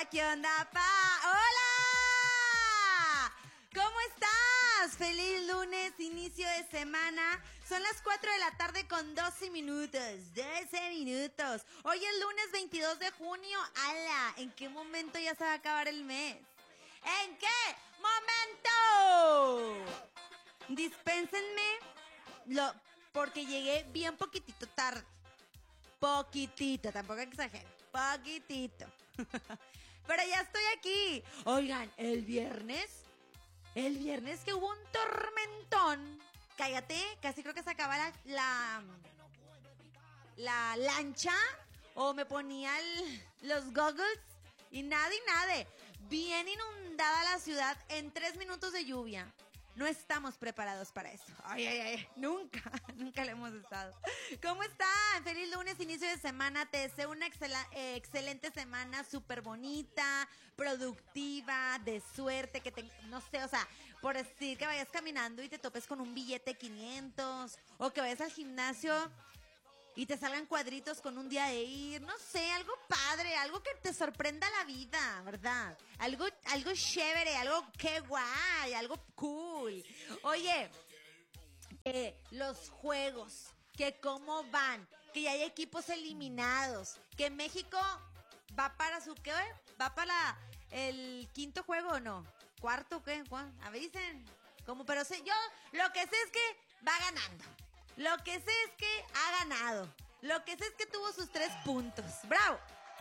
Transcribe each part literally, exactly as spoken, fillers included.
¿Qué onda, pa? ¡Hola! ¿Cómo estás? Feliz lunes, inicio de semana. Son las cuatro de la tarde con doce minutos. doce minutos. Hoy es lunes veintidós de junio. ¡Hala! ¿En qué momento ya se va a acabar el mes? ¿En qué momento? Dispénsenme lo, porque llegué bien poquitito tarde. Poquitito, tampoco exagero. Poquitito. Pero ya estoy aquí. Oigan, el viernes, el viernes que hubo un tormentón. Cállate, casi creo que se acaba la, la, la lancha. O me ponía el, los goggles y nada y nada. Bien inundada la ciudad en tres minutos de lluvia. No estamos preparados para eso. Ay, ay, ay. Nunca, nunca lo hemos estado. ¿Cómo están? Feliz lunes, inicio de semana. Te deseo una excel- eh, excelente semana, súper bonita, productiva, de suerte, que te, no sé, o sea, por decir que vayas caminando y te topes con un billete de quinientos, o que vayas al gimnasio y te salgan cuadritos con un día de ir, no sé, algo padre, algo que te sorprenda la vida, ¿verdad? Algo, algo chévere, algo que guay, algo cool. Oye, eh, los juegos, que cómo van, que ya hay equipos eliminados, que México va para su, ¿qué? ¿Va para el quinto juego o no? ¿Cuarto o qué? ¿Cuál? Avisen. ¿Cómo? Pero sé, yo lo que sé es que va ganando. Lo que sé es que ha ganado. Lo que sé es que tuvo sus tres puntos. ¡Bravo!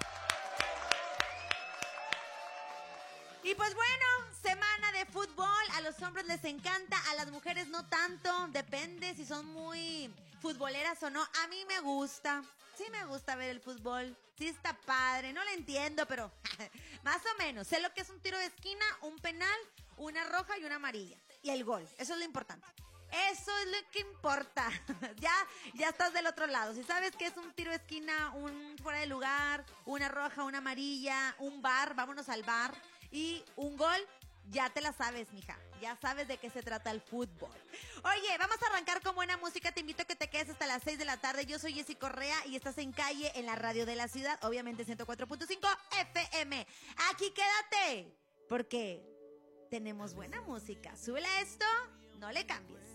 Y pues bueno, semana de fútbol. A los hombres les encanta, a las mujeres no tanto. Depende si son muy futboleras o no. A mí me gusta. Sí me gusta ver el fútbol. Sí está padre. No lo entiendo, pero más o menos. Sé lo que es un tiro de esquina, un penal, una roja y una amarilla. Y el gol. Eso es lo importante. Eso es lo que importa. ya, ya estás del otro lado. Si sabes que es un tiro de esquina, un fuera de lugar, una roja, una amarilla, un bar, vámonos al bar, y un gol, ya te la sabes, mija. Ya sabes de qué se trata el fútbol. Oye, vamos a arrancar con buena música. Te invito a que te quedes hasta las seis de la tarde. Yo soy Jessy Correa y estás en Calle, en la radio de la ciudad, obviamente ciento cuatro punto cinco F M. Aquí quédate, porque tenemos buena música. Súbele a esto, no le cambies.